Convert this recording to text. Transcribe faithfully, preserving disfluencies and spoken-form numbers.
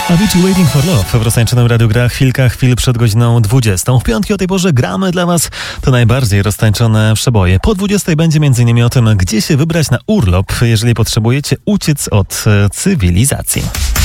Avicii Waiting for Love w roztańczonym Radiu Gra chwilka chwil przed godziną dwudziestą. W piątki o tej porze gramy dla Was te najbardziej roztańczone przeboje. Po dwudziestej będzie m.in. o tym, gdzie się wybrać na urlop, jeżeli potrzebujecie uciec od cywilizacji.